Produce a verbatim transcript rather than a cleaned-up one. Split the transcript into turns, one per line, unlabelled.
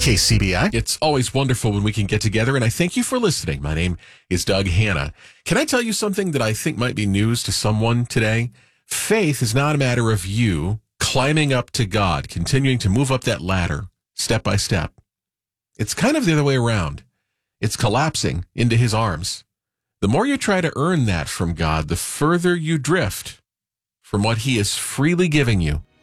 K C B I.
It's always wonderful when we can get together, and I thank you for listening. My name is Doug Hanna. Can I tell you something that I think might be news to someone today? Faith is not a matter of you climbing up to God, continuing to move up that ladder step by step. It's kind of the other way around. It's collapsing into his arms. The more you try to earn that from God, the further you drift from what he is freely giving you.